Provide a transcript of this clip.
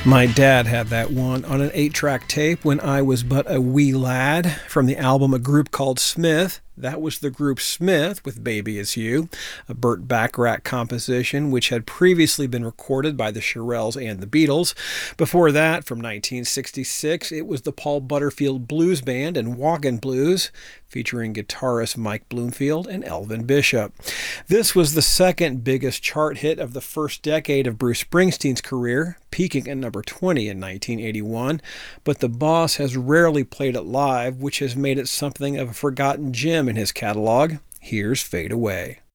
My dad had that one on an 8-track tape when I was but a wee lad from the album A Group Called Smith. That was the group Smith with Baby It's You, a Burt Bacharach composition which had previously been recorded by the Shirelles and the Beatles. Before that, from 1966, it was the Paul Butterfield Blues Band and Walkin' Blues, featuring guitarist Mike Bloomfield and Elvin Bishop. This was the second biggest chart hit of the first decade of Bruce Springsteen's career, peaking at number 20 in 1981, but the boss has rarely played it live, which has made it something of a forgotten gem in his catalog. Here's Fade Away.